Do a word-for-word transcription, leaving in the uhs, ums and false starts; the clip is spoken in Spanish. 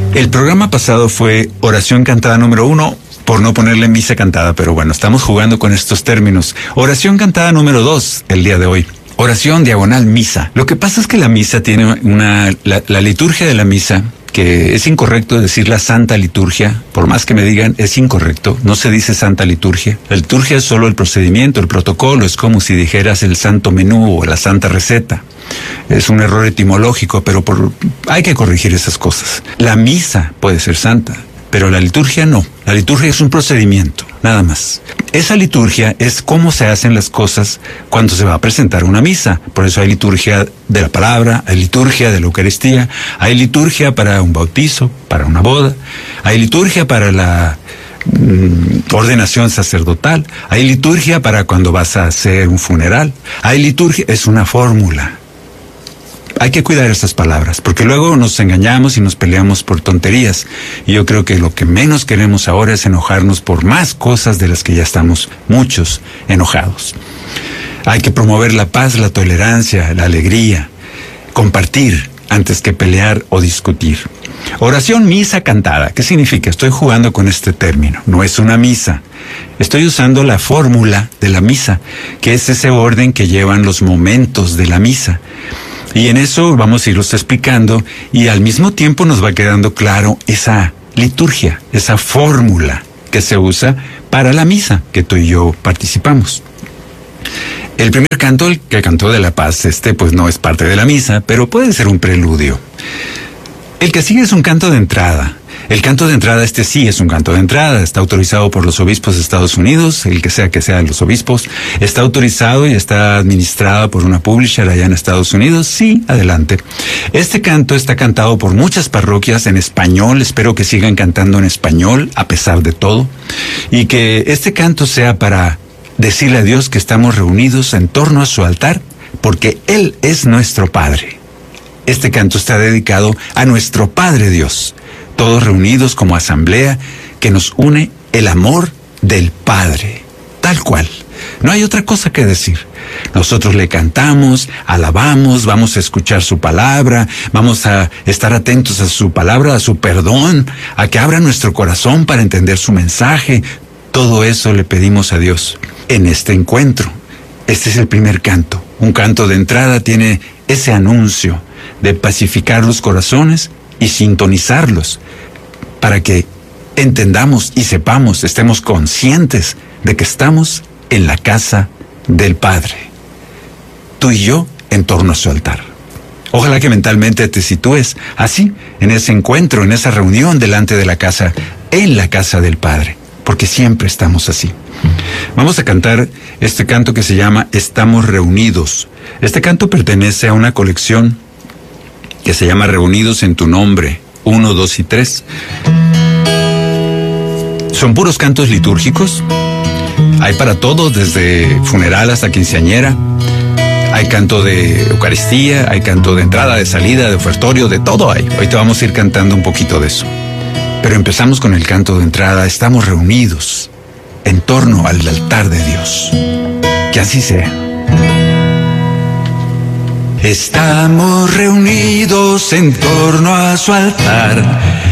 El programa pasado fue oración cantada número uno, por no ponerle misa cantada, pero bueno, estamos jugando con estos términos. Oración cantada número dos, el día de hoy. Oración diagonal misa. Lo que pasa es que la misa tiene una... La, la liturgia de la misa, que es incorrecto decir la santa liturgia, por más que me digan, es incorrecto, no se dice santa liturgia. La liturgia es solo el procedimiento, el protocolo, es como si dijeras el santo menú o la santa receta. Es un error etimológico, pero por, hay que corregir esas cosas. La misa puede ser santa, pero la liturgia no. La liturgia es un procedimiento, nada más. Esa liturgia es cómo se hacen las cosas cuando se va a presentar una misa. Por eso hay liturgia de la palabra, hay liturgia de la Eucaristía, hay liturgia para un bautizo, para una boda, hay liturgia para la mm, ordenación sacerdotal, hay liturgia para cuando vas a hacer un funeral, hay liturgia, es una fórmula. Hay que cuidar esas palabras, porque luego nos engañamos y nos peleamos por tonterías. Y yo creo que lo que menos queremos ahora es enojarnos por más cosas de las que ya estamos muchos enojados. Hay que promover la paz, la tolerancia, la alegría, compartir antes que pelear o discutir. Oración misa cantada. ¿Qué significa? Estoy jugando con este término. No es una misa. Estoy usando la fórmula de la misa, que es ese orden que llevan los momentos de la misa. Y en eso vamos a irlos explicando y al mismo tiempo nos va quedando claro esa liturgia, esa fórmula que se usa para la misa que tú y yo participamos. El primer canto, el que cantó de la paz, este pues no es parte de la misa, pero puede ser un preludio. El que sigue es un canto de entrada. El canto de entrada, este sí es un canto de entrada, está autorizado por los obispos de Estados Unidos, el que sea que sea de los obispos, está autorizado y está administrado por una publisher allá en Estados Unidos, sí, adelante. Este canto está cantado por muchas parroquias en español, espero que sigan cantando en español a pesar de todo, y que este canto sea para decirle a Dios que estamos reunidos en torno a su altar, porque Él es nuestro Padre. Este canto está dedicado a nuestro Padre Dios, todos reunidos como asamblea, que nos une el amor del Padre, tal cual. No hay otra cosa que decir. Nosotros le cantamos, alabamos, vamos a escuchar su palabra, vamos a estar atentos a su palabra, a su perdón, a que abra nuestro corazón para entender su mensaje. Todo eso le pedimos a Dios en este encuentro. Este es el primer canto. Un canto de entrada tiene ese anuncio de pacificar los corazones y sintonizarlos para que entendamos y sepamos, estemos conscientes de que estamos en la casa del Padre. Tú y yo en torno a su altar. Ojalá que mentalmente te sitúes así, en ese encuentro, en esa reunión delante de la casa, en la casa del Padre, porque siempre estamos así. Vamos a cantar este canto que se llama Estamos Reunidos. Este canto pertenece a una colección que se llama Reunidos en tu Nombre, uno, dos y tres. Son puros cantos litúrgicos. Hay para todo, desde funeral hasta quinceañera. Hay canto de Eucaristía, hay canto de entrada, de salida, de ofertorio, de todo hay. Hoy te vamos a ir cantando un poquito de eso. Pero empezamos con el canto de entrada. Estamos reunidos en torno al altar de Dios. Que así sea. Estamos reunidos en torno a su altar,